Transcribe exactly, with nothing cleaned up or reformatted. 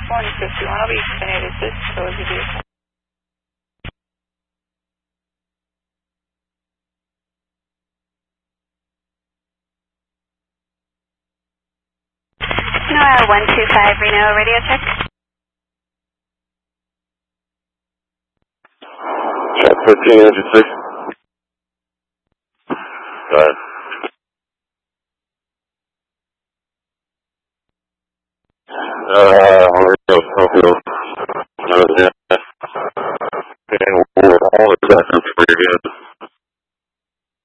one fifty-one will be extended assist, so as you do. Nora one two five Reno, radio check. Check fifteen engine six. Go ahead. Uh, we're going to Tokyo. Uh, yeah. And we're all exactly for you again.